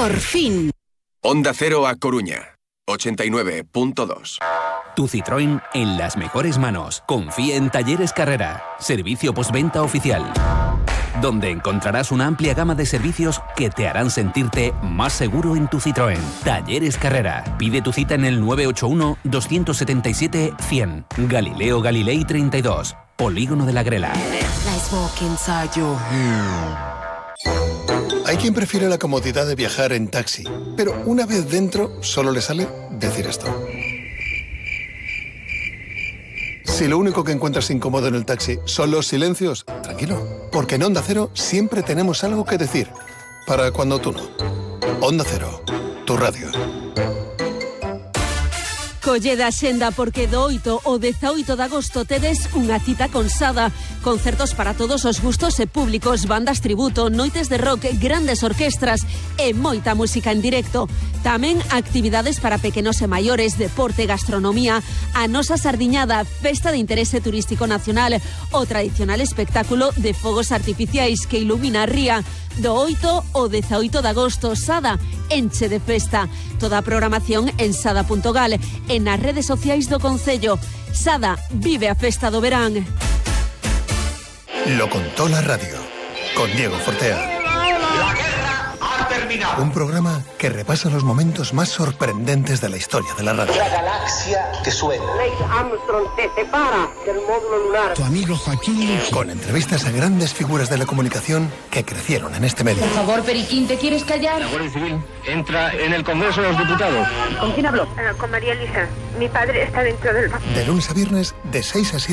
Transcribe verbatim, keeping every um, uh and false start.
Por fin. Onda Cero A Coruña, ochenta y nueve punto dos. Tu Citroën en las mejores manos. Confía en Talleres Carrera, servicio postventa oficial, donde encontrarás una amplia gama de servicios que te harán sentirte más seguro en tu Citroën. Talleres Carrera. Pide tu cita en el nueve ocho uno, dos siete siete, cien. Galileo Galilei treinta y dos. Polígono de la Grela. Hay quien prefiere la comodidad de viajar en taxi, pero una vez dentro solo le sale decir esto. Si lo único que encuentras incómodo en el taxi son los silencios, tranquilo, porque en Onda Cero siempre tenemos algo que decir. Para cuando tú no. Onda Cero, tu radio. Colle da xenda porque do oito ao dezaoito de agosto tedes unha cita con Sada. Concertos para todos os gustos e públicos, bandas tributo, noites de rock, grandes orquestras e moita música en directo. Tamén actividades para pequenos e maiores, deporte, gastronomía, a nosa sardiñada, festa de interese turístico nacional, o tradicional espectáculo de fogos artificiais que ilumina a ría. Do oito ao dezaoito de agosto, Sada enche de festa. Toda a programación en sada punto gal e nas redes sociais do Concello. Sada vive a festa do verán. Lo contó la radio, con Diego Fortea. La guerra ha terminado. Un programa que repasa los momentos más sorprendentes de la historia de la radio. La galaxia que suena. Neil Armstrong se separa del módulo lunar. Tu amigo Joaquín. Con entrevistas a grandes figuras de la comunicación que crecieron en este medio. Por favor, Periquín, ¿te quieres callar? La Guardia Civil entra en el Congreso de los Diputados. ¿Con quién habló? Uh, con María Elisa. Mi padre está dentro del... De lunes a viernes, de seis a siete.